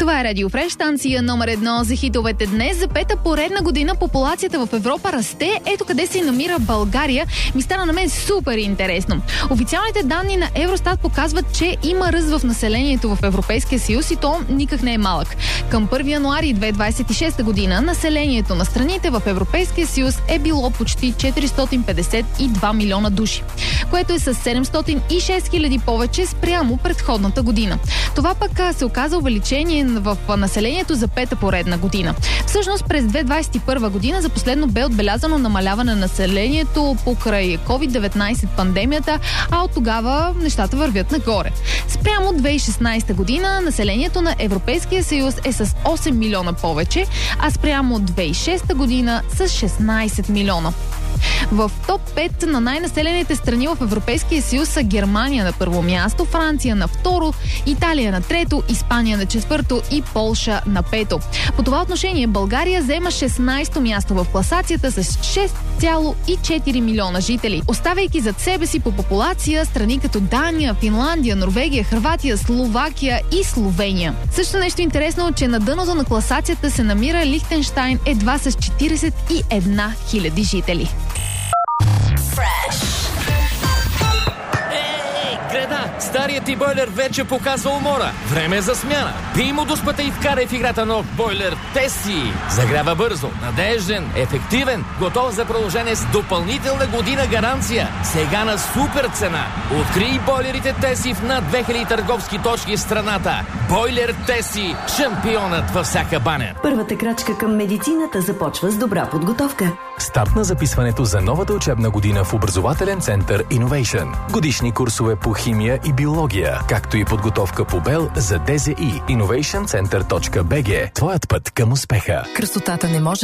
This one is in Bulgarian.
Това е Радио Фреш, станция номер 1 за хитовете днес. За пета поредна година популацията в Европа расте. Ето къде се намира България. Ми стана на мен супер интересно. Официалните данни на Евростат показват, че има ръст в населението в Европейския съюз и то никак не е малък. Към 1 януари 2026 година населението на страните в Европейския съюз е било почти 452 милиона души, което е с 706 хиляди повече спрямо предходната година. Това пък се оказа увеличение в населението за пета поредна година. Всъщност през 2021 година за последно бе отбелязано намаляване на населението покрай COVID-19 пандемията, а от тогава нещата вървят нагоре. Спрямо 2016 година населението на Европейския съюз е с 8 милиона повече, а спрямо 2006 година с 16 милиона. В топ 5 на най-населените страни в Европейския съюз са Германия на първо място, Франция на второ, Италия на трето, Испания на четвърто и Полша на пето. По това отношение България заема 16-то място в класацията с 6,4 милиона жители, оставяйки зад себе си по популация страни като Дания, Финландия, Норвегия, Хърватия, Словакия и Словения. Също нещо интересно, че на дъното на класацията се намира Лихтенщайн едва с 41 хиляди жители. Греда, старият ти бойлер вече показва умора. Време за смяна. Пий му дуспата и вкарай в играта нов бойлер Теси. Загрява бързо, надежден, ефективен, готов за продължение с допълнителна година гаранция. Сега на супер цена. Открий бойлерите Теси в над 2000 търговски точки в страната. Бойлер Теси, шампионът във всяка баня. Първата крачка към медицината започва с добра подготовка. Старт на записването за новата учебна година в образователен център Innovation. Годишни курсове по химия и биология, както и подготовка по БЕЛ за ДЗИ. innovationcenter.bg. Твоят път към успеха. Красотата не може